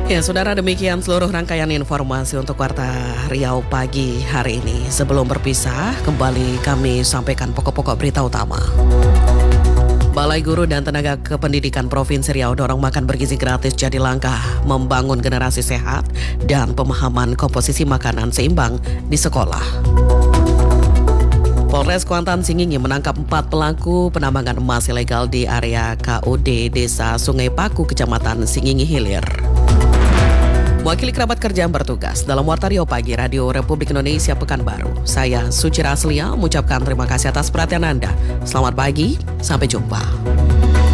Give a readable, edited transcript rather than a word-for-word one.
Ya, saudara, demikian seluruh rangkaian informasi untuk Warta Riau pagi hari ini. Sebelum berpisah, kembali kami sampaikan pokok-pokok berita utama. Balai Guru dan Tenaga Kependidikan Provinsi Riau dorong makan bergizi gratis jadi langkah membangun generasi sehat dan pemahaman komposisi makanan seimbang di sekolah. Polres Kuantan Singingi menangkap 4 pelaku penambangan emas ilegal di area KUD Desa Sungai Paku, Kecamatan Singingi Hilir. Mewakili kerabat kerja yang bertugas dalam Warta Riau Pagi Radio Republik Indonesia Pekanbaru, saya Suci Raslia mengucapkan terima kasih atas perhatian Anda. Selamat pagi, sampai jumpa.